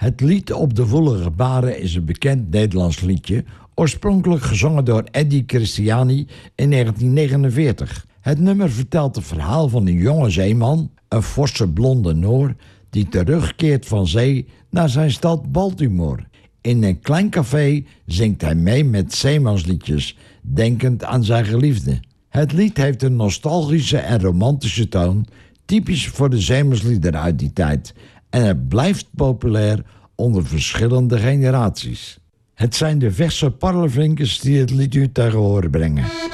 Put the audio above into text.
Het lied Op de Woelige Baren is een bekend Nederlands liedje, oorspronkelijk gezongen door Eddie Christiani in 1949. Het nummer vertelt het verhaal van een jonge zeeman, een forse blonde Noor, die terugkeert van zee naar zijn stad Baltimore. In een klein café zingt hij mee met zeemansliedjes, denkend aan zijn geliefde. Het lied heeft een nostalgische en romantische toon, typisch voor de zeemansliederen uit die tijd. En het blijft populair onder verschillende generaties. Het zijn de Vechtse parlevinkers die het lied u tegen horen brengen.